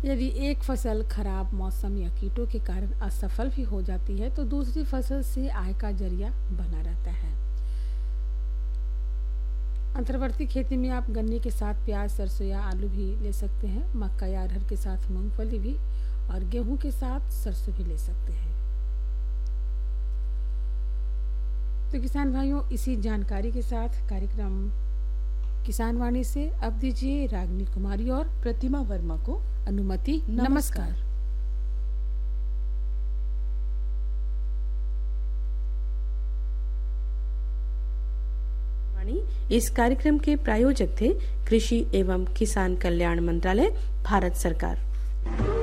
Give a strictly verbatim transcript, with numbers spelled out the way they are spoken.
यदि एक फसल खराब मौसम या कीटों के कारण असफल भी हो जाती है तो दूसरी फसल से आय का जरिया बना रहता है। अंतर्वर्ती खेती में आप गन्ने के साथ प्याज, सरसों या आलू भी ले सकते हैं। मक्का या अरहर के साथ मूंगफली भी और गेहूं के साथ सरसों भी ले सकते हैं। तो किसान भाइयों, इसी जानकारी के साथ कार्यक्रम किसान वाणी से अब दीजिए रागिनी कुमारी और प्रतिमा वर्मा को अनुमति। नमस्कार। इस कार्यक्रम के प्रायोजक थे कृषि एवं किसान कल्याण मंत्रालय, भारत सरकार।